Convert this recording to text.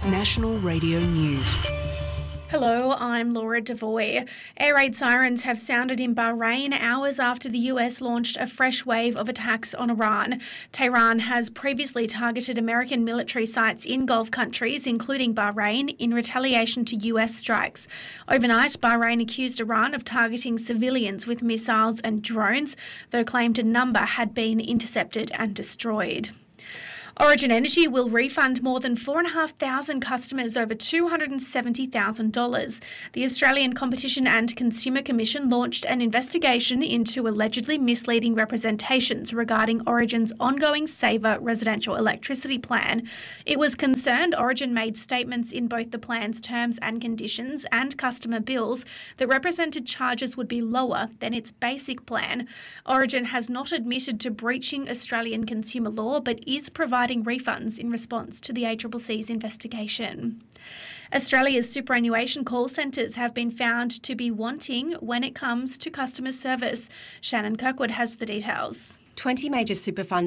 National Radio News. Hello, I'm Laura Devoy. Air raid sirens have sounded in Bahrain hours after the US launched a fresh wave of attacks on Iran. Tehran has previously targeted American military sites in Gulf countries, including Bahrain, in retaliation to US strikes. Overnight, Bahrain accused Iran of targeting civilians with missiles and drones, though claimed a number had been intercepted and destroyed. Origin Energy will refund more than 4,500 customers over $270,000. The Australian Competition and Consumer Commission launched an investigation into allegedly misleading representations regarding Origin's ongoing Saver residential electricity plan. It was concerned Origin made statements in both the plan's terms and conditions and customer bills that represented charges would be lower than its basic plan. Origin has not admitted to breaching Australian consumer law but is providing refunds in response to the ACCC's investigation. Australia's superannuation call centres have been found to be wanting when it comes to customer service. Shannon Kirkwood has the details. 20 major super funds